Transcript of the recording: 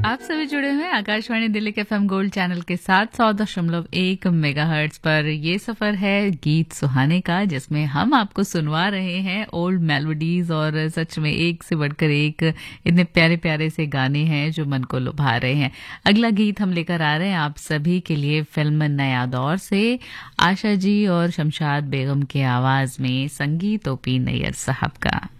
आप सभी जुड़े हुए हैं आकाशवाणी दिल्ली के एफएम गोल्ड चैनल के साथ 100.1 मेगाहर्ट्ज पर। ये सफर है गीत सुहाने का, जिसमें हम आपको सुनवा रहे हैं ओल्ड मेलोडीज, और सच में एक से बढ़कर एक इतने प्यारे प्यारे से गाने हैं जो मन को लुभा रहे हैं। अगला गीत हम लेकर आ रहे हैं आप सभी के लिए फिल्म नया दौर से, आशा जी और शमशाद बेगम के आवाज में संगीत ओपी नैयर साहब का।